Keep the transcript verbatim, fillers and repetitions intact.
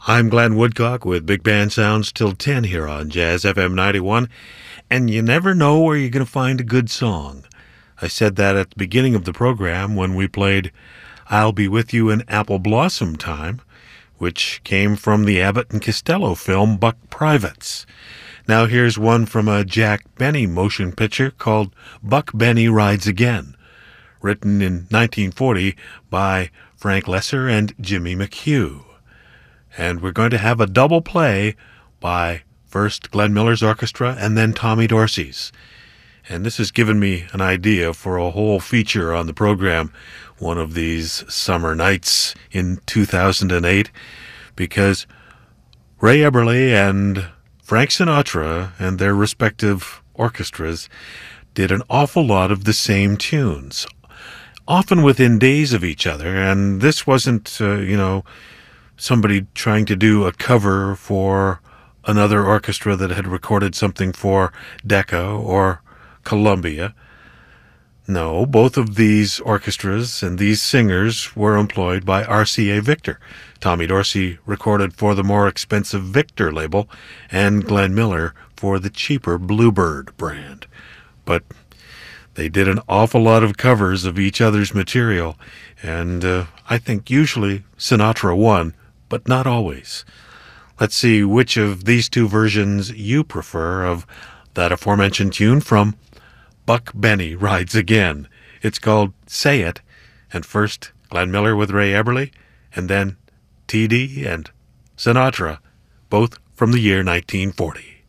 I'm Glenn Woodcock with Big Band Sounds till ten here on Jazz F M ninety-one, and you never know where you're going to find a good song. I said that at the beginning of the program when we played I'll Be With You in Apple Blossom Time, which came from the Abbott and Costello film Buck Privates. Now here's one from a Jack Benny motion picture called Buck Benny Rides Again, written in nineteen forty by Frank Lesser and Jimmy McHugh. And we're going to have a double play by first Glenn Miller's orchestra and then Tommy Dorsey's. And this has given me an idea for a whole feature on the program one of these summer nights in two thousand eight, because Ray Eberle and Frank Sinatra and their respective orchestras did an awful lot of the same tunes, often within days of each other. And this wasn't, uh, you know, somebody trying to do a cover for another orchestra that had recorded something for Decca or Columbia. No, both of these orchestras and these singers were employed by R C A Victor. Tommy Dorsey recorded for the more expensive Victor label, and Glenn Miller for the cheaper Bluebird brand. But they did an awful lot of covers of each other's material, and uh, I think usually Sinatra won, but not always. Let's see which of these two versions you prefer of that aforementioned tune from Buck Benny Rides Again. It's called Say It, and first Glenn Miller with Ray Eberle, and then T D and Sinatra, both from the year nineteen forty.